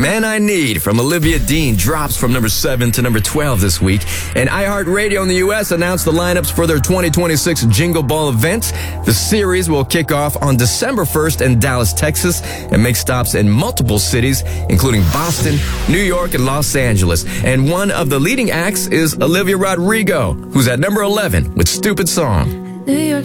Man I Need from Olivia Dean drops from number 7 to number 12 this week. And iHeartRadio in the U.S. announced the lineups for their 2026 Jingle Ball event. The series will kick off on December 1st in Dallas, Texas, and make stops in multiple cities, including Boston, New York, and Los Angeles. And one of the leading acts is Olivia Rodrigo, who's at number 11 with Stupid Song. New York